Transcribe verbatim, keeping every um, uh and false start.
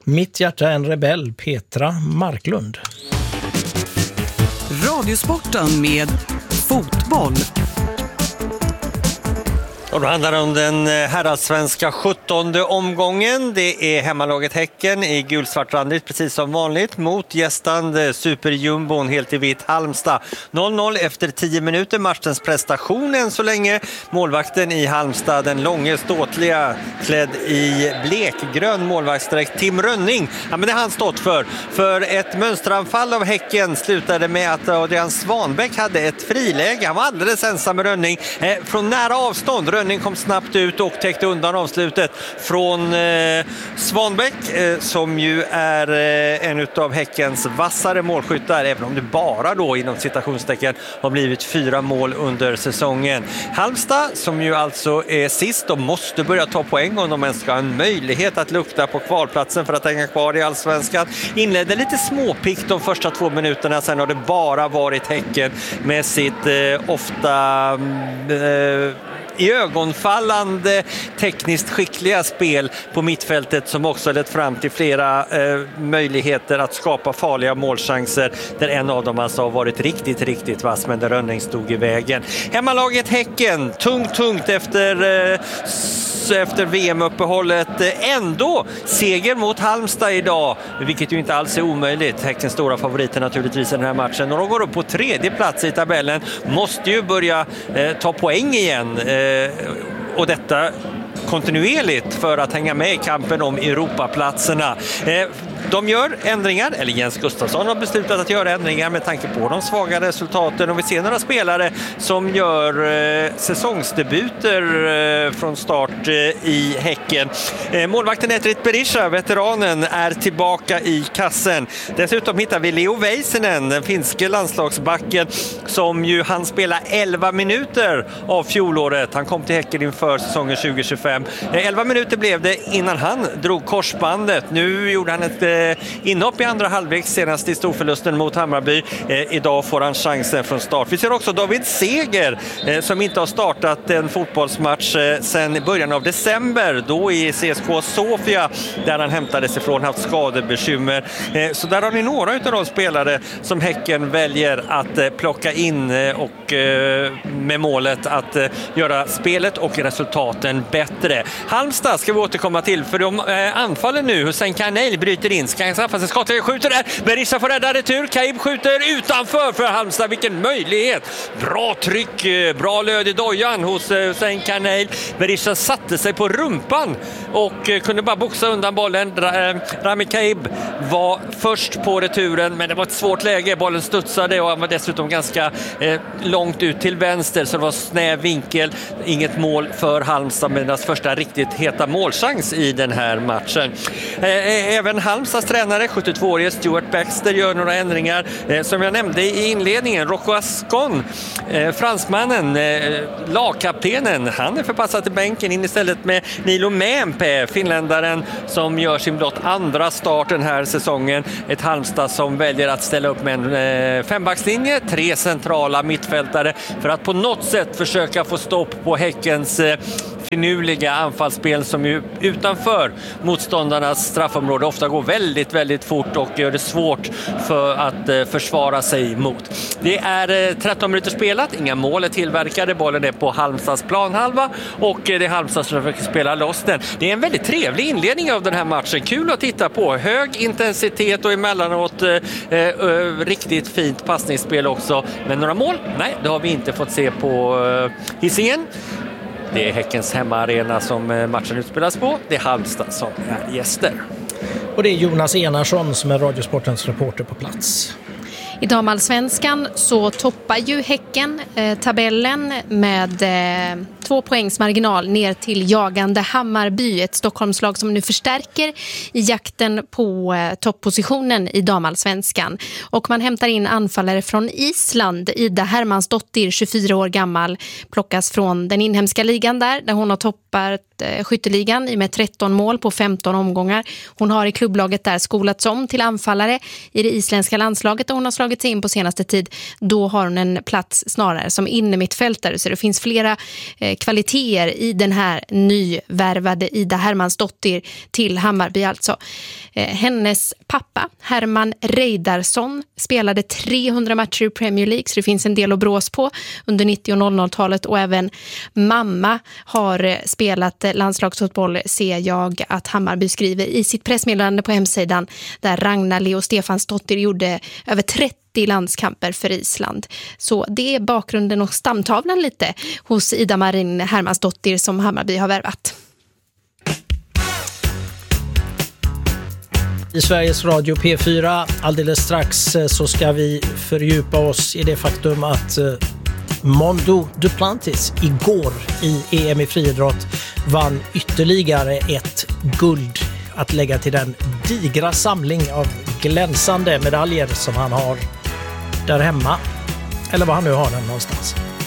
Mitt hjärta är en rebell, Petra Marklund. Radiosporten med fotboll. Och då handlar det om den herrallsvenska sjuttonde omgången. Det är hemmalaget Häcken i gulsvartrandigt precis som vanligt mot gästande superjumbon helt i vitt Halmstad. noll noll efter tio minuter, matchens prestation än så länge. Målvakten i Halmstad, den långe ståtliga klädd i blekgrön målvaktsdräkt, Tim Rönning. Ja, men det har han stått för. För ett mönsteranfall av Häcken slutade med att Adrian Svanbäck hade ett friläge. Han var alldeles ensam med Rönning eh, från nära avstånd. Rönning kom snabbt ut och täckte undan avslutet från eh, Svanbäck eh, som ju är eh, en av Häckens vassare målskyttar, även om det bara då inom citationstecken har blivit fyra mål under säsongen. Halmstad som ju alltså är sist och måste börja ta poäng om de ens ska ha en möjlighet att lukta på kvalplatsen för att hänga kvar i allsvenskan. Inledde lite småpikt de första två minuterna, sen har det bara varit Häcken med sitt eh, ofta eh, i ögonfallande tekniskt skickliga spel på mittfältet som också lett fram till flera eh, möjligheter att skapa farliga målchanser där en av dem alltså har varit riktigt, riktigt vass, men där Rönning stod i vägen. Hemmalaget Häcken, tungt, tungt efter eh, efter V M-uppehållet, ändå seger mot Halmstad idag, vilket ju inte alls är omöjligt. Häckens stora favoriter naturligtvis i den här matchen, och de går upp på tredje plats i tabellen, måste ju börja eh, ta poäng igen eh, och detta kontinuerligt för att hänga med i kampen om Europaplatserna. Eh, De gör ändringar, eller Jens Gustafsson har beslutat att göra ändringar med tanke på de svaga resultaten, och vi ser några spelare som gör eh, säsongsdebuter eh, från start eh, i Häcken. Eh, målvakten Etrit Berisha, veteranen, är tillbaka i kassen. Dessutom hittar vi Leo Väisänen, den finske landslagsbacken, som ju han spelar elva minuter av fjolåret. Han kom till Häcken inför säsongen tjugo tjugofem. Eh, elva minuter blev det innan han drog korsbandet. Nu gjorde han ett inhopp i andra halvlek senast i storförlusten mot Hammarby. Eh, idag får han chansen från start. Vi ser också David Seger eh, som inte har startat en fotbollsmatch eh, sedan början av december, då i C S K Sofia där han hämtades ifrån, haft skadebekymmer. Eh, så där har ni några av de spelare som Häcken väljer att eh, plocka in eh, och eh, med målet att eh, göra spelet och resultaten bättre. Halmstad ska vi återkomma till, för de eh, anfaller nu. Hussein Karneil bryter in. Ska han straffa sig? Skottet skjuter där. Berisha får rädda retur. Kaib skjuter utanför för Halmstad. Vilken möjlighet. Bra tryck. Bra löd i dojan hos Hussein Karneil. Berisha satte sig på rumpan och kunde bara boxa undan bollen. Rami Kaib var först på returen, men det var ett svårt läge. Bollen studsade och han var dessutom ganska eh, långt ut till vänster, så det var snäv vinkel. Inget mål för Halmstad, med deras första riktigt heta målchans i den här matchen. Eh, även Halmstads tränare, sjuttiotvåårige Stuart Baxter, gör några ändringar. Eh, som jag nämnde i inledningen, Rocco Ascon, eh, fransmannen, eh, lagkaptenen, han är förpassad till bänken in istället med Nilo Mämpä, finländaren som gör sin blott andra start den här säsongen. Ett Halmstad som väljer att ställa upp med en eh, fembackslinje, tre centrala mittfältare för att på något sätt försöka få stopp på Häckens eh, finurliga anfallsspel som ju utanför motståndarnas straffområde ofta går väldigt, väldigt fort och gör det svårt för att eh, försvara sig mot. Det är eh, tretton minuter spelat, inga mål är tillverkade, bollen är på Halmstads planhalva och eh, det är Halmstad som försöker spela loss den. Det är en väldigt trevlig inledning av den här matchen, kul att titta på, hög intensitet och emellanåt eh, eh, riktigt fint passningsspel också, men några mål? Nej, det har vi inte fått se på eh, Hisingen. Det är Häckens hemmaarena som matchen utspelas på. Det är Halmstad som är gäster. Och det är Jonas Enarsson som är Radiosportens reporter på plats. I damallsvenskan så toppar ju Häcken eh, tabellen med eh, två poängs marginal ner till jagande Hammarby, ett Stockholmslag som nu förstärker i jakten på eh, topppositionen i damallsvenskan. Och man hämtar in anfallare från Island. Ida Hermansdottir, tjugofyra år gammal, plockas från den inhemska ligan där, där hon har toppat eh, skytteligan i med tretton mål på femton omgångar. Hon har i klubblaget där skolats om till anfallare i det isländska landslaget och hon har slagit sig in på senaste tid. Då har hon en plats snarare som innermittfältare, så det finns flera eh, kvaliteter i den här nyvärvade Ida Hermansdottir till Hammarby alltså. Eh, hennes pappa Herman Reidarsson spelade trehundra matcher i Premier League, så det finns en del att brås på under nittio- och noll noll-talet, och även mamma har spelat landslagsfotboll, ser jag att Hammarby skriver i sitt pressmeddelande på hemsidan, där Ragnar Leo Stefansdottir gjorde över trettio landskamper för Island. Så det är bakgrunden och stamtavlan lite hos Ida Marin Hermansdottir som Hammarby har värvat. I Sveriges Radio P fyra alldeles strax så ska vi fördjupa oss i det faktum att Mondo Duplantis igår i E M i friidrott vann ytterligare ett guld att lägga till den digra samling av glänsande medaljer som han har där hemma, eller var han nu har den någonstans.